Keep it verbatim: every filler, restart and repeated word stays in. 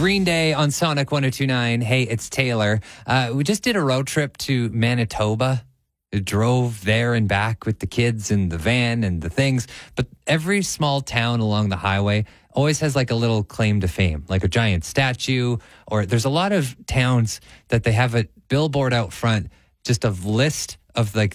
Green Day on Sonic one oh two point nine. Hey, it's Taylor. Uh, we just did a road trip to Manitoba. We drove there and back with the kids and the van and the things. But every small town along the highway always has like a little claim to fame, like a giant statue. Or there's a lot of towns that they have a billboard out front, just a list of like